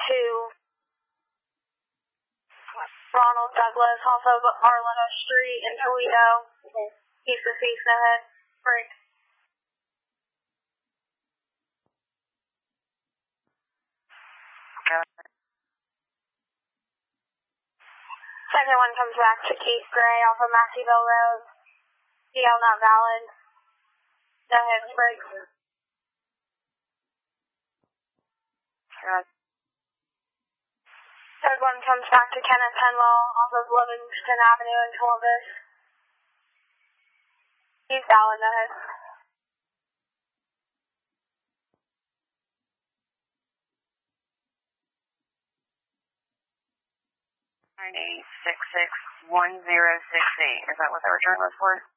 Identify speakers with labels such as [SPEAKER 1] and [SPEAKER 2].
[SPEAKER 1] to Ronald Douglas off of Arletta Street in Toledo. East of East, go ahead. Break. Second one comes back to Keith Gray off of Masseyville Road. DL not valid. Go ahead, break. Third one comes back to Kenneth Penwell off of Livingston Avenue in Columbus. He's valid, go ahead.
[SPEAKER 2] Is that what the return was for?